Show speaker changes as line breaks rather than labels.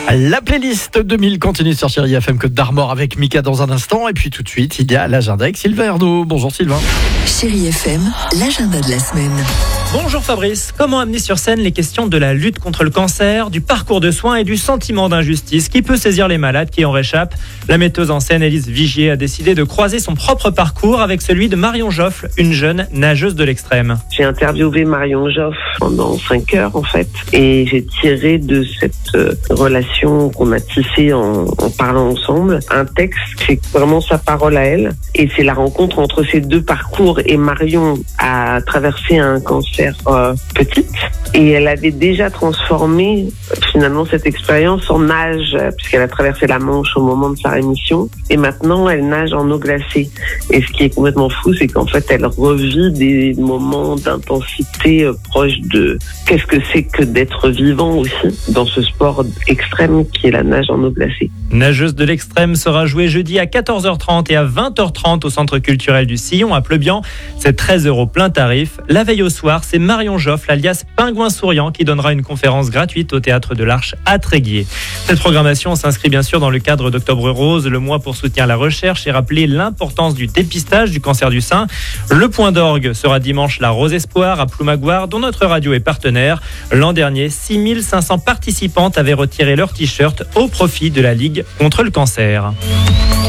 La playlist 2000 continue sur Chérie FM Côte d'Armor avec Mika dans un instant. Et puis tout de suite, il y a l'agenda avec Sylvain Ernaud. Bonjour Sylvain.
Chérie FM, l'agenda de la semaine.
Bonjour Fabrice, comment amener sur scène les questions de la lutte contre le cancer, du parcours de soins et du sentiment d'injustice qui peut saisir les malades qui en réchappent? La metteuse en scène Élise Vigier a décidé de croiser son propre parcours avec celui de Marion Joffle, une jeune nageuse de l'extrême.
J'ai interviewé Marion Joffle pendant 5 heures en fait, et j'ai tiré de cette relation qu'on a tissée en parlant ensemble un texte qui est vraiment sa parole à elle, et c'est la rencontre entre ces deux parcours. Et Marion a traversé un cancer petite, et elle avait déjà transformé finalement cette expérience en nage, puisqu'elle a traversé la Manche au moment de sa rémission, et maintenant elle nage en eau glacée. Et ce qui est complètement fou, c'est qu'en fait elle revit des moments d'intensité proches de qu'est-ce que c'est que d'être vivant aussi dans ce sport extrême qui est la nage en eau glacée.
Nageuse de l'extrême sera jouée jeudi à 14h30 et à 20h30 au Centre culturel du Sillon à Pleubian. C'est 13 € plein tarif. La veille au soir, c'est Marion Joffle, alias Pingouin Souriant, qui donnera une conférence gratuite au Théâtre de l'Arche à Tréguier. Cette programmation s'inscrit bien sûr dans le cadre d'Octobre Rose, le mois pour soutenir la recherche et rappeler l'importance du dépistage du cancer du sein. Le point d'orgue sera dimanche la Rose Espoir à Ploumagoire, dont notre radio est partenaire. L'an dernier, 6500 participantes avaient retiré leur t-shirt au profit de la Ligue contre le cancer.